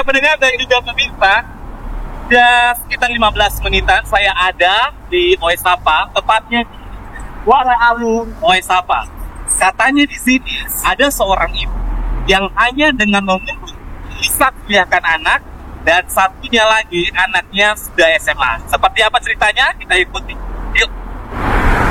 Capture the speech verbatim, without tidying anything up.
ya pendengar dan juga pemirsa, sudah sekitar lima belas menitan saya ada di Oesapa, tepatnya di Kuala Alu Oesapa. Katanya di sini ada seorang ibu yang hanya dengan menunggu bisa kuliahkan anak, dan satunya lagi anaknya sudah S M A. Seperti apa ceritanya? Kita ikuti. Yuk.